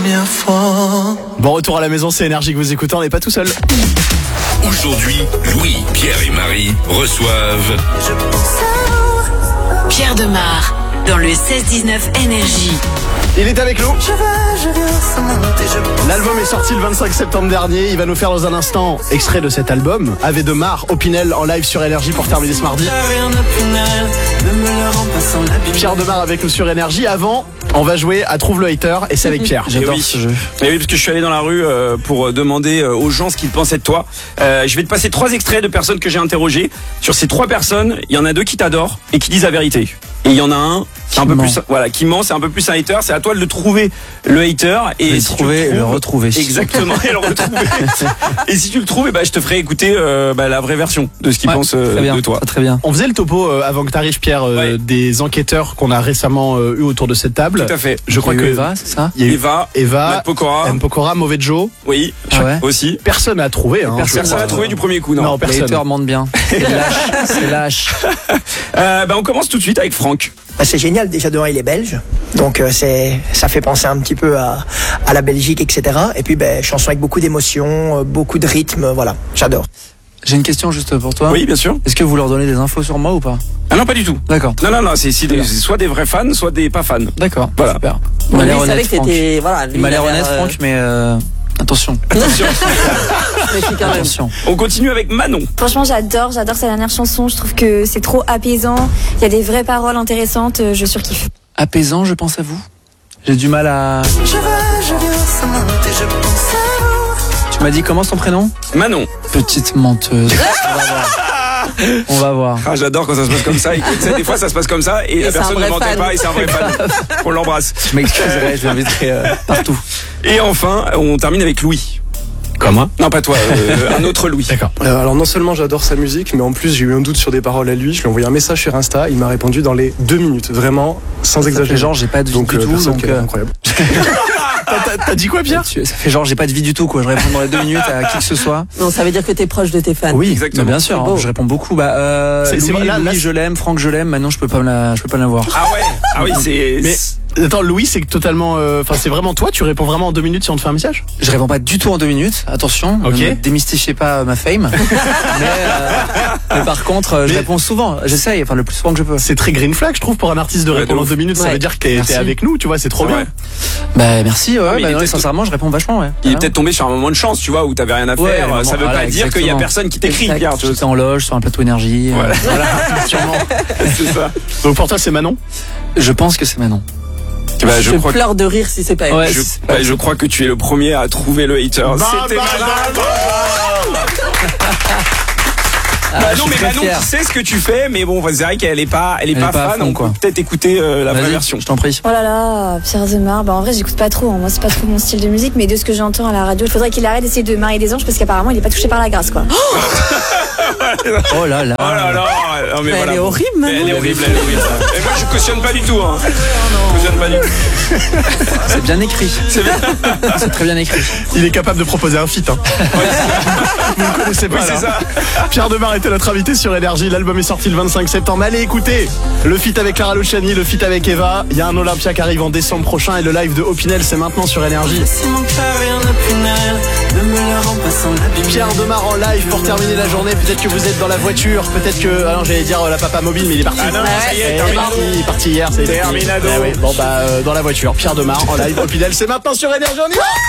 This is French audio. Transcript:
Bon retour à la maison, c'est Énergie que vous écoutez, on n'est pas tout seul. Aujourd'hui, Louis, Pierre et Marie reçoivent Pierre Demar dans le 16-19 Énergie. Il est avec nous. L'album est sorti le 25 septembre dernier. Il va nous faire dans un instant extrait de cet album. Ave de Mar, Opinel en live sur Énergie pour terminer ce mardi. Pierre Demar avec nous sur Énergie. Avant, on va jouer à Trouve le hater et c'est avec Pierre. J'adore ce jeu. Et oui, parce que je suis allé dans la rue pour demander aux gens ce qu'ils pensaient de toi. Je vais te passer 3 extraits de personnes que j'ai interrogées. Sur ces 3 personnes, il y en a 2 qui t'adorent et qui disent la vérité. Et il y en a un qui est un peu plus, voilà, qui ment, c'est un peu plus un hater. C'est à toi de le trouver, le hater, et si trouver, tu le le retrouver. Exactement, et le retrouver. Et si tu le trouves, je te ferai écouter la vraie version de ce qu'il pense de toi. Très bien. On faisait le topo avant que t'arrives, Pierre, des enquêteurs qu'on a récemment eu autour de cette table. Tout à fait. Je crois que Eva, c'est ça. Il y a eu Eva, M. Pokora, Mauvais Joe. Oui, aussi. Personne n'a trouvé. Hein, Personne n'a trouvé du premier coup, non. Non, personne. Les haters mentent bien. C'est lâche. On commence tout de suite avec Franck. C'est génial, déjà de 1 il est belge, donc ça fait penser un petit peu à la Belgique, etc. Et puis chanson avec beaucoup d'émotion, beaucoup de rythme, voilà, j'adore. J'ai une question juste pour toi. Oui, bien sûr. Est-ce que vous leur donnez des infos sur moi ou pas? Ah non, pas du tout. D'accord. Non, c'est soit des vrais fans, soit des pas fans. D'accord, voilà. Super. Il m'a l'air honnête, Franck. Il m'a l'air honnête, Franck, mais attention. Attention. On continue avec Manon. Franchement, j'adore sa dernière chanson. Je trouve que c'est trop apaisant. Il y a des vraies paroles intéressantes. Je surkiffe. Apaisant, je pense à vous. J'ai du mal à... Tu m'as dit comment son prénom? Manon. Petite menteuse. On va voir. Ah, j'adore quand ça se passe comme ça. Et tu sais, des fois, ça se passe comme ça et la personne ne mentait pas et c'est un vrai fan. On l'embrasse. Je m'excuserai, je l'inviterai partout. Et enfin, on termine avec Louis. Comment? Non, pas toi, un autre Louis. D'accord. Alors non seulement j'adore sa musique, mais en plus j'ai eu un doute sur des paroles à lui. Je lui ai envoyé un message sur Insta, il m'a répondu dans les 2 minutes, vraiment sans exagérer. Genre j'ai pas de vie du tout, donc incroyable. T'as dit quoi, Pierre? Ça fait genre j'ai pas de vie du tout, quoi. Je réponds dans les 2 minutes à qui que ce soit. Non, ça veut dire que t'es proche de tes fans. Oui, exactement. Bien sûr, hein, je réponds beaucoup. Louis, je l'aime, Franck, je l'aime. Maintenant, je peux pas l'avoir. Ah ouais. Ah oui, c'est. Mais attends, Louis, c'est totalement. C'est vraiment toi. Tu réponds vraiment en 2 minutes si on te fait un message? Je réponds pas du tout en 2 minutes. Attention. Ok. Ne démystifiez pas ma fame. mais par contre, je réponds souvent. J'essaye, le plus souvent que je peux. C'est très green flag, je trouve, pour un artiste de répondre en 2 minutes. Ça veut dire que t'es avec nous, tu vois. C'est trop bien. Merci. Sincèrement, je réponds vachement. Il est peut-être tombé sur un moment de chance, tu vois, où t'avais rien à faire. Ça veut pas dire qu'il y a personne qui t'écrit, Pierre. J'étais en loge sur un plateau énergie. Voilà, sûrement. C'est ça. Donc pour toi, c'est Manon? Je pense que c'est Manon. Je pleure de rire si c'est pas elle. Je crois que tu es le premier à trouver le hater. C'était Manon. Non mais Manon, tu sais ce que tu fais, mais bon, c'est vrai qu'elle est pas fan, on peut peut-être écouter la vraie version. Je t'en prie. Oh là là, Pierre Demar. En vrai, j'écoute pas trop. Moi, c'est pas trop mon style de musique, mais de ce que j'entends à la radio, il faudrait qu'il arrête d'essayer de marier des anges parce qu'apparemment, il est pas touché par la grâce, quoi. Oh là là. Non, mais elle est horrible, Manon. Elle est horrible. Et moi, je cautionne pas du tout. C'est bien écrit. C'est très bien écrit. Il est capable de proposer un feat. Vous ne connaissez pas. Oui, c'est ça. Pierre Demar était notre invité sur Énergie. L'album est sorti le 25 septembre. Allez écoutez le feat avec Clara Luciani, le feat avec Eva. Il y a un Olympia qui arrive en décembre prochain et le live de Opinel, c'est maintenant sur Énergie. Pierre Demar en live pour terminer la journée. Peut-être que vous êtes dans la voiture, peut-être que... Ah non, j'allais dire la papa mobile, mais il est parti. Ah non, ça y est, il est parti hier. C'est terminado. dans la voiture. Pierre Demar en live. Opinel, c'est maintenant sur Énergie. On y va.